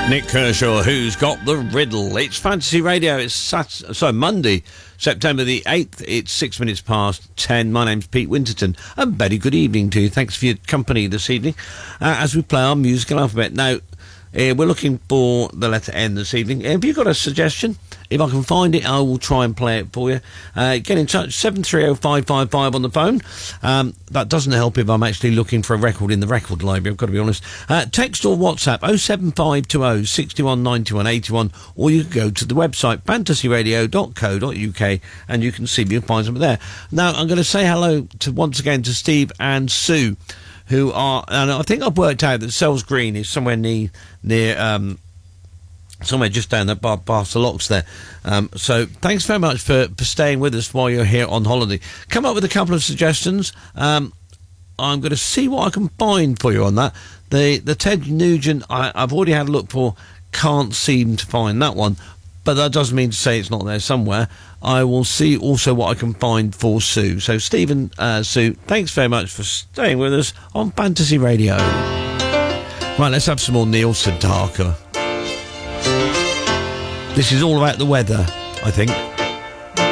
Nick Kershaw, Who's Got the Riddle? It's Fantasy Radio. It's Monday, September the 8th. It's 6 minutes past 10. My name's Pete Winterton. And very good evening to you. Thanks for your company this evening as we play our musical alphabet. Now, we're looking for the letter N this evening. Have you got a suggestion? If I can find it, I will try and play it for you. Get in touch, 730555 on the phone. That doesn't help if I'm actually looking for a record in the record library, I've got to be honest. Text or WhatsApp, 07520 61 91 81, or you can go to the website, fantasyradio.co.uk, and you can see if you can find something there. Now, I'm going to say hello once again to Steve and Sue, who are, and I think I've worked out that Sells Green is somewhere near somewhere just down there past the locks there. So thanks very much for staying with us while you're here on holiday. Come up with a couple of suggestions. I'm going to see what I can find for you on that. The Ted Nugent, I've already had a look for, can't seem to find that one, but that doesn't mean to say it's not there somewhere. I will see also what I can find for Sue. So Stephen, Sue, thanks very much for staying with us on Fantasy Radio. Right, let's have some more Neil Sedaka. This is all about the weather, I think.